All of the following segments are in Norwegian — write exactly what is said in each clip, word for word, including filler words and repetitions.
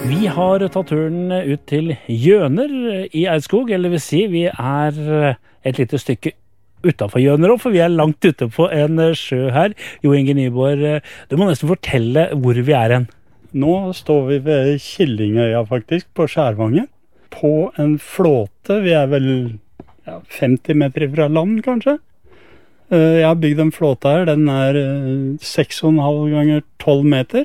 Vi har tatt turen ut til Gjøner i Eidskog, eller vil si, vi er et lite stykke utenfor Gjøner, for vi er langt ute på en sjø her. Jo Inge Nyborg, du må nesten fortelle hvor vi er hen. Nå står vi ved Killingøya faktisk, på Skjærvangen, på en flåte. Vi er vel ja, femti meter fra land, kanskje. Jeg har bygd en flåte her, den er seks og en halv ganger tolv meter.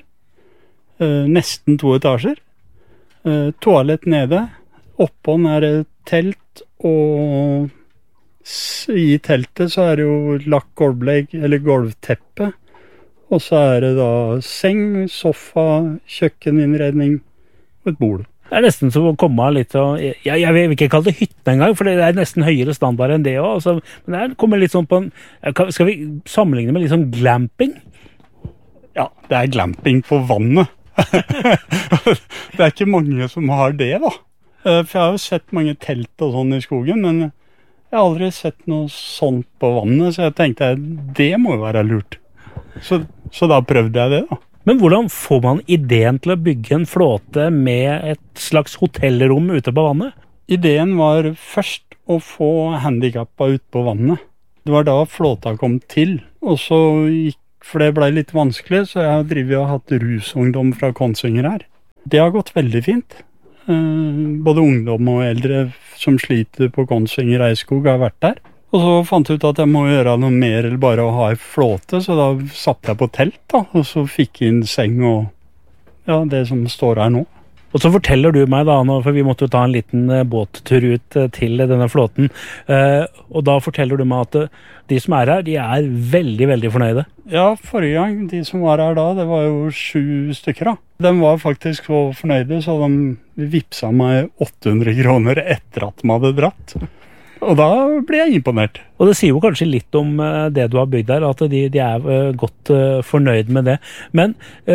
Nesten to etasjer. Toalett nede. Oppånd er det telt, og i teltet så er det jo lagt gulvlegg, eller gulvteppe. Og så er det da seng, sofa, kjøkkeninnredning og et bord. Det er nesten som å komme litt av, jeg, jeg vil ikke kalle det hytten engang, for det er nesten høyere standard enn det også. Altså, men det kommer litt sånn på en, skal vi sammenligne med litt sånn glamping? Ja, det er glamping på vannet. Det er ikke mange som har det da. For jeg har jo sett mange telt og sånn i skogen, men jeg har aldri sett noe sånt på vannet, så jeg tenkte det må jo være lurt. Så, så da prøvde jeg det da. Men hvordan får man ideen til å bygge en flåte med et slags hotellrom ute på vannet? Ideen var først å få handicappa ut på vannet. Det var da flåta kom til, og så gikk, for det ble litt vanskelig, så jeg har drivet og hatt rusungdom fra Kongsvinger her. Det har gått veldig fint. Både ungdom og eldre som sliter på Kongsvinger Eidskog har vært der. Og så fant jeg ut at jeg må gjøre noe mer eller bare å ha en flåte, så da satt jeg på telt da, og så fikk jeg inn seng og ja, det som står her nå. Og så forteller du meg da, for vi måtte jo ta en liten båttur ut til denne flåten, og da forteller du meg at de som er her, de er veldig, veldig fornøyde. Ja, forrige gang, de som var her da, det var jo sju stykker da. De var faktisk så fornøyde, så de vipsa meg åtte hundre kroner etter at de hadde dratt. Og da ble jeg imponert. Og det sier jo kanskje litt om det du har bygd der, at de, de er godt fornøyd med det. Men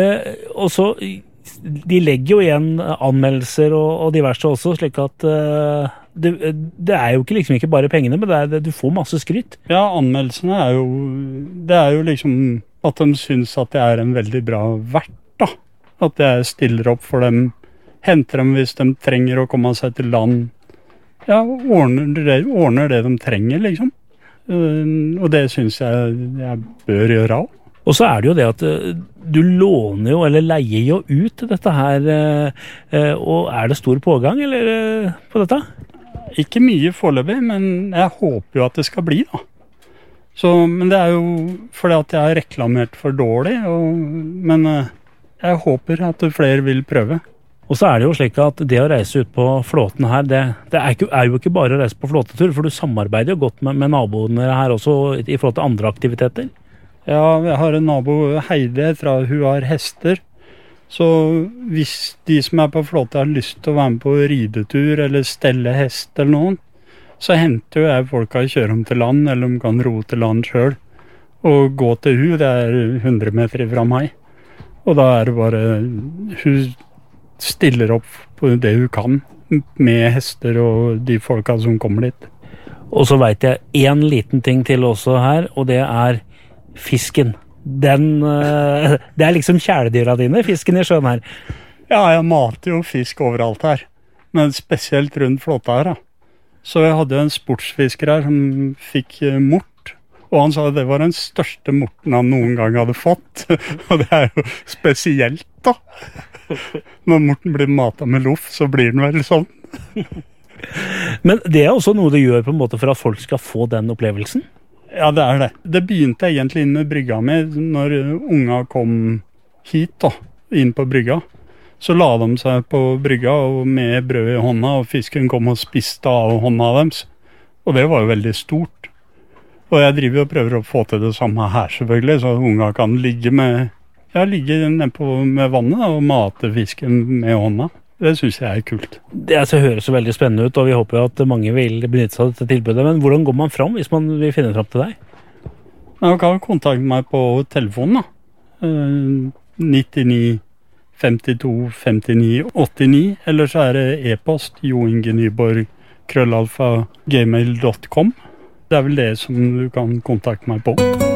også, de legger jo igjen anmeldelser og, og diverse også, slik at det, det er jo ikke, liksom ikke bare pengene, men det er, du får masse skryt. Ja, anmeldelsene er jo, det er jo liksom at de synes at det er en veldig bra vert da. At jeg stiller opp for dem, henter dem hvis de trenger å komme seg til land. Ja, ordner det, ordner det de trenger, liksom. Uh, og det synes jeg jeg bør gjøre av. Og så er det jo det at uh, du låner jo, eller leier jo ut dette her, uh, uh, og er det stor pågang, eller uh, på dette? Ikke mye foreløpig, men jeg håper jo at det skal bli, da. Så, men det er jo fordi at jeg har reklamert for dårlig, og, men uh, jeg håper at flere vil prøve. Og så er det jo slik at det å reise ut på flåten her, det, det er, ikke, er jo ikke bare å reise på flåtetur, for du samarbeider jo godt med, med naboene her også i forhold til andre aktiviteter. Ja, jeg har en nabo, Heide, fra hun har hester. Så hvis de som er på flåte har lyst til å være med på ridetur eller stelle hest eller noen, så henter jo jeg folk å kjøre dem til land, eller de kan ro til land selv. Og gå til hun, det er hundre meter fra meg. Og da er det bare hun stiller opp på det hun kan med hester og de folka som kommer dit. Og så vet jeg en liten ting til også her, og det er fisken. Den, det er liksom kjæledyra dine, fisken i sjøen her. Ja, jeg mater jo fisk overalt her, men spesielt rundt flåta her da. Så jeg hadde en sportsfisker her som fikk mort, og han sa at det var den største morten han noen gang hadde fått. Og det er jo spesielt da. Når morten blir matet med loff, så blir den vel sånn. Men det er også noe du gjør på en måte for at folk skal få den opplevelsen? Ja, det er det. Det begynte egentlig inn med brygga med, når unga kom hit da, inn på brygga. Så la de seg på brygga og med brød i hånda, og fisken kom og spiste av hånda deres. Og det var jo veldig stort. Og jeg driver og prøver å få til det samme her selvfølgelig, så unga kan ligge med... Jeg ligger nede på med vannet da, og mater fisken med hånda. Det synes jeg er kult. Det altså, høres så veldig spennende ut, og vi håper at mange vil benytte seg av dette tilbudet. Men hvordan går man fram hvis man vil finne fram til deg? Man kan kontakte meg på telefonen da. nittini femtito femtini åttini, eller så er det e-post joingenyborg krøllalfa gmail punktum com. Det er vel det som du kan kontakte meg på.